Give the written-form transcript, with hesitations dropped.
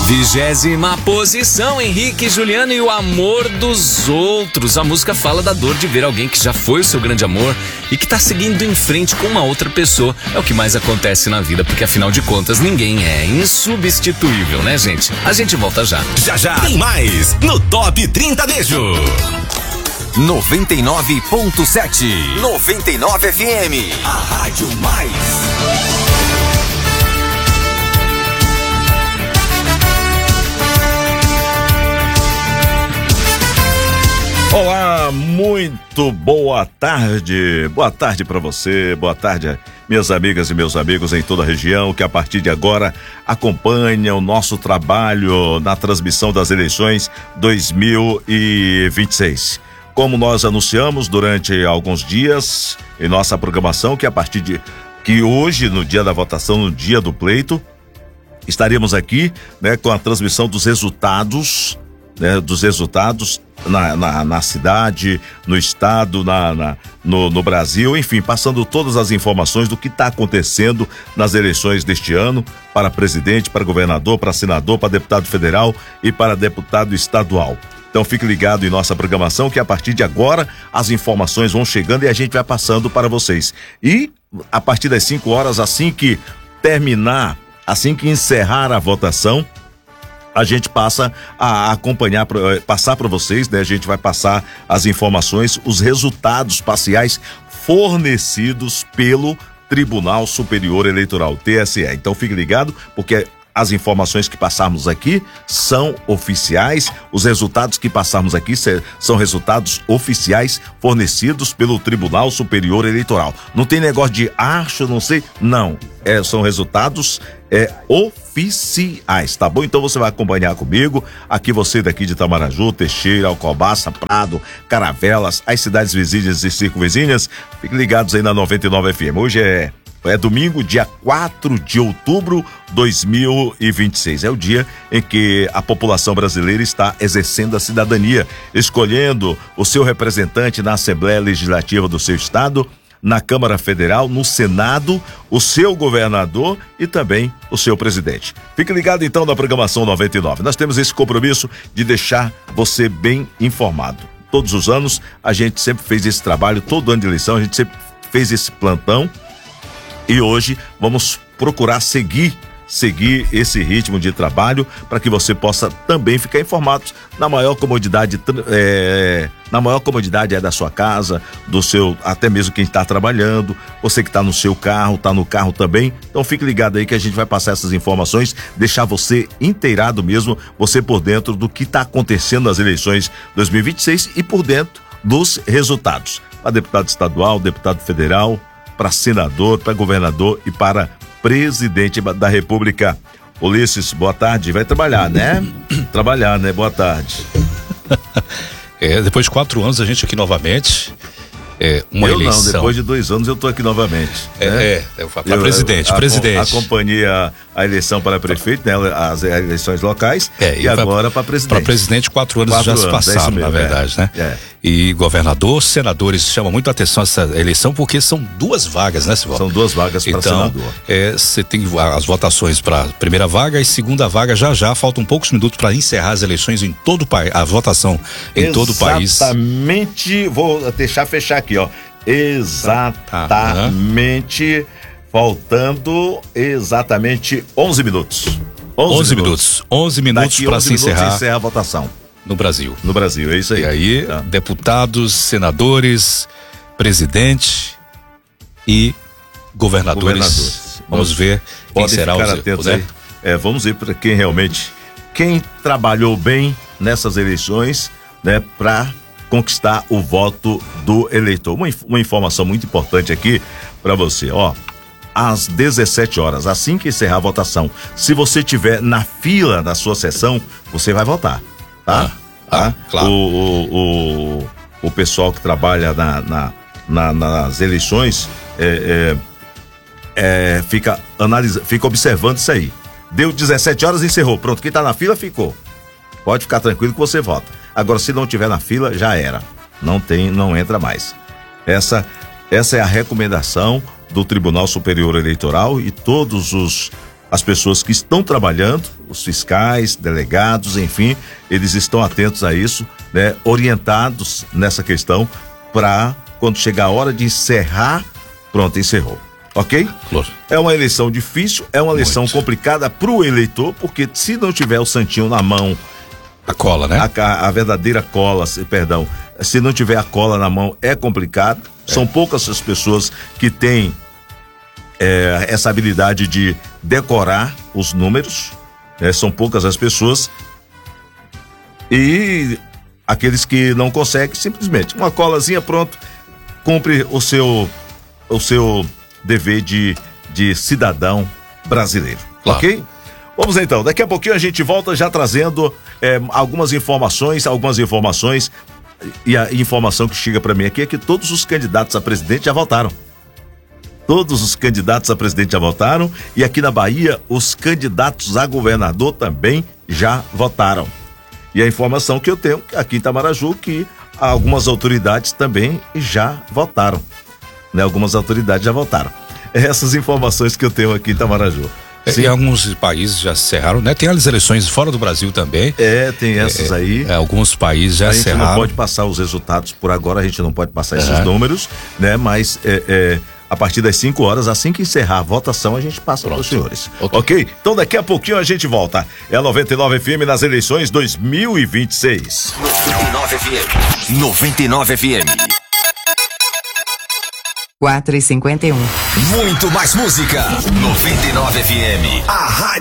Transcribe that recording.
20ª posição, Henrique e Juliano e o amor dos outros. A música fala da dor de ver alguém que já foi o seu grande amor e que tá seguindo em frente com uma outra pessoa. É o que mais acontece na vida, porque afinal de contas ninguém é insubstituível, né, gente? A gente volta já. Já tem mais no Top 30 Beijo. 99.7 99 FM, a Rádio Mais. Olá, muito boa tarde. Boa tarde para você, boa tarde, minhas amigas e meus amigos em toda a região que a partir de agora acompanham o nosso trabalho na transmissão das eleições 2026. Como nós anunciamos durante alguns dias em nossa programação, que a partir de que hoje, no dia da votação, no dia do pleito, estaremos aqui, né, com a transmissão dos resultados, né, na cidade, no estado, no Brasil, enfim, passando todas as informações do que está acontecendo nas eleições deste ano para presidente, para governador, para senador, para deputado federal e para deputado estadual. Então fique ligado em nossa programação que a partir de agora as informações vão chegando e a gente vai passando para vocês. E a partir das 5 horas, assim que encerrar a votação, a gente passa a acompanhar, passar para vocês, né? A gente vai passar as informações, os resultados parciais fornecidos pelo Tribunal Superior Eleitoral, TSE. Então fique ligado, porque as informações que passarmos aqui são oficiais, os resultados que passarmos aqui são resultados oficiais fornecidos pelo Tribunal Superior Eleitoral. Não tem negócio de acho, não sei, não. São resultados oficiais, tá bom? Então você vai acompanhar comigo, aqui você daqui de Itamaraju, Teixeira, Alcobaça, Prado, Caravelas, as cidades vizinhas e circunvizinhas, fiquem ligados aí na 99 FM. Hoje é domingo, dia 4 de outubro de 2026. É o dia em que a população brasileira está exercendo a cidadania, escolhendo o seu representante na Assembleia Legislativa do seu estado, na Câmara Federal, no Senado, o seu governador e também o seu presidente. Fique ligado então na programação 99. Nós temos esse compromisso de deixar você bem informado. Todos os anos a gente sempre fez esse trabalho, todo ano de eleição a gente sempre fez esse plantão. E hoje vamos procurar seguir esse ritmo de trabalho para que você possa também ficar informado na maior comodidade da sua casa, do seu, até mesmo quem está trabalhando, você que está no seu carro, está no carro também. Então fique ligado aí que a gente vai passar essas informações, deixar você inteirado mesmo, você por dentro do que está acontecendo nas eleições 2026 e por dentro dos resultados. Para deputado estadual, deputado federal, para senador, para governador e para presidente da República. Ulisses, boa tarde. Vai trabalhar, né? Boa tarde. Depois de 4 anos a gente aqui novamente. Uma eleição. Não, depois de 2 anos eu tô aqui novamente. Para presidente. Acompanhei a eleição para prefeito, né? As eleições locais e agora para presidente. Para presidente 4 anos já se passaram, na verdade, né? E governador, senadores, chama muito a atenção essa eleição porque são 2 vagas, né, Sivaldo? São 2 vagas para senador. Você tem as votações para primeira vaga e segunda vaga já faltam poucos minutos para encerrar as eleições em todo o país, a votação em todo o país. Exatamente, vou deixar fechar aqui, ó. Exatamente, faltando exatamente 11 minutos. 11 minutos para se encerrar a votação. No Brasil, é isso aí. E aí, deputados, senadores, presidente e governadores. Vamos ver quem será o aí. Vamos ver para quem trabalhou bem nessas eleições, né, para conquistar o voto do eleitor. Uma informação muito importante aqui para você, ó. Às 17 horas, assim que encerrar a votação, se você estiver na fila da sua sessão, você vai votar, tá? Claro. O pessoal que trabalha nas eleições fica observando isso aí. Deu 17 horas, encerrou. Pronto, quem tá na fila ficou. Pode ficar tranquilo que você vota. Agora, se não tiver na fila, já era. Não entra mais. Essa é a recomendação do Tribunal Superior Eleitoral e todos os as pessoas que estão trabalhando, os fiscais, delegados, enfim, eles estão atentos a isso, né? Orientados nessa questão para quando chegar a hora de encerrar, pronto, encerrou. Ok? Claro. É uma eleição difícil, é uma eleição complicada pro eleitor, porque se não tiver o santinho na mão, a cola, né? A verdadeira cola, perdão, se não tiver a cola na mão é complicado. São poucas as pessoas que têm essa habilidade de decorar os números, são poucas as pessoas, e aqueles que não conseguem, simplesmente uma colazinha, pronto, cumpre o seu dever de cidadão brasileiro, claro. Ok? Vamos então, daqui a pouquinho a gente volta já trazendo algumas informações, e a informação que chega para mim aqui é que todos os candidatos a presidente já votaram. Todos os candidatos a presidente já votaram, e aqui na Bahia os candidatos a governador também já votaram. E a informação que eu tenho aqui em Itamaraju que algumas autoridades também já votaram, né? Algumas autoridades já votaram. Essas informações que eu tenho aqui em Itamaraju. Em alguns países já encerraram, né? Tem as eleições fora do Brasil também. Tem essas aí. Alguns países já encerraram. A gente não pode passar os resultados por agora, a gente não pode passar esses números, né? Mas a partir das 5 horas, assim que encerrar a votação, a gente passa para os senhores. Ok? Então daqui a pouquinho a gente volta. É a 99 FM nas eleições 2026. 99 FM. 99 FM. 4h51. Muito mais música. 99 FM. A rádio